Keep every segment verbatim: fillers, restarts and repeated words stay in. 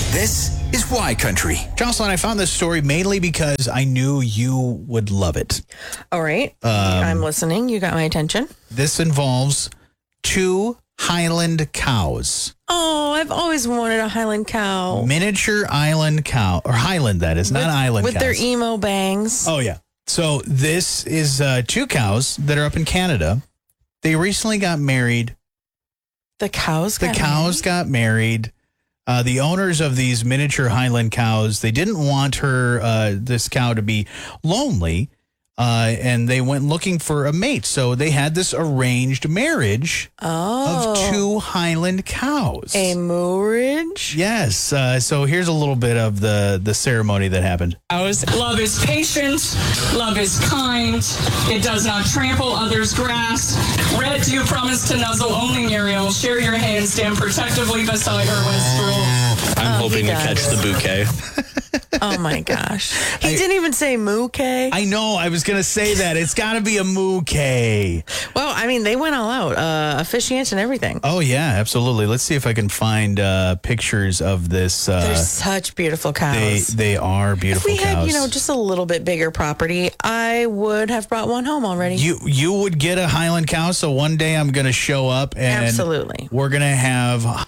This is Why Country. Jocelyn, I found this story mainly because I knew you would love it. All right. Um, I'm listening. You got my attention. This involves two Highland cows. Oh, I've always wanted a Highland cow. Miniature island cow, or Highland, that is, not with, island with cows. their emo bangs. Oh, yeah. So this is uh, two cows that are up in Canada. They recently got married. The cows The got cows married? got married. Uh, the owners of these miniature Highland cows, they didn't want her, uh, this cow, to be lonely, uh, and they went looking for a mate. So they had this arranged marriage oh, of two Highland cows. a marriage? Yes. Uh, so here's a little bit of the, the ceremony that happened. Love is patient. Love is kind. It does not trample others' grass. Red, do you promise to nuzzle only Muriel? Share your hand, stand protectively beside her when stroll. I'm Oh, hoping he to catch does. the bouquet. Oh, my gosh. He didn't even say mookie. I know. I was going to say that. It's got to be a mookie. Well, I mean, they went all out. Uh, officiants and everything. Oh, yeah, absolutely. Let's see if I can find uh, pictures of this. Uh, They're such beautiful they, cows. they are if beautiful we cows. had, you know, just a little bit bigger property, I would have brought one home already. You you would get a Highland cow, so one day I'm going to show up and Absolutely. we're going to have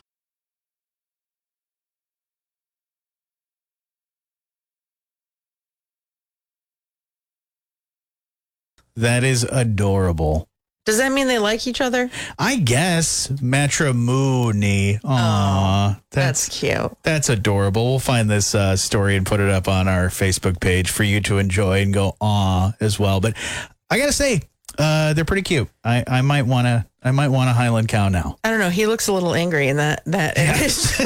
that is adorable. Does that mean they like each other? I guess matrimony. Aw, That's that's cute. that's adorable. We'll find this uh, story and put it up on our Facebook page for you to enjoy and go aw as well. But I gotta say, uh, they're pretty cute. I, I might wanna I might want a Highland cow now. I don't know. He looks a little angry in that that image.